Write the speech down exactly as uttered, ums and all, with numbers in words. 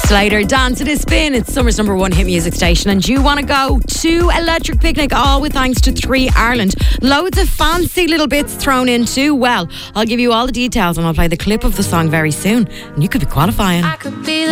Slater, Dance to the Spin. It's summer's number one hit music station, and you want to go to Electric Picnic, all with thanks to three Ireland. Loads of fancy little bits thrown in too. Well, I'll give you all the details and I'll play the clip of the song very soon, and you could be qualifying. I could be